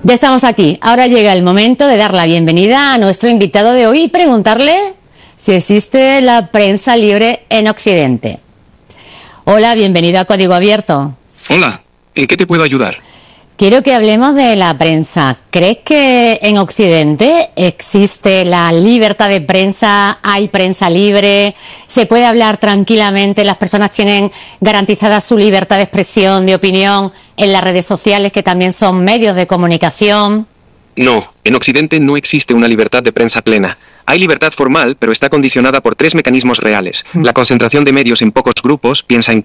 Ya estamos aquí. Ahora llega el momento de dar la bienvenida a nuestro invitado de hoy y preguntarle si existe la prensa libre en Occidente. Hola, bienvenido a Código Abierto. Hola, ¿en qué te puedo ayudar? Quiero que hablemos de la prensa. ¿Crees que en Occidente existe la libertad de prensa? ¿Hay prensa libre? ¿Se puede hablar tranquilamente? ¿Las personas tienen garantizada su libertad de expresión, de opinión en las redes sociales, que también son medios de comunicación? No, en Occidente no existe una libertad de prensa plena. Hay libertad formal, pero está condicionada por tres mecanismos reales. La concentración de medios en pocos grupos, piensa en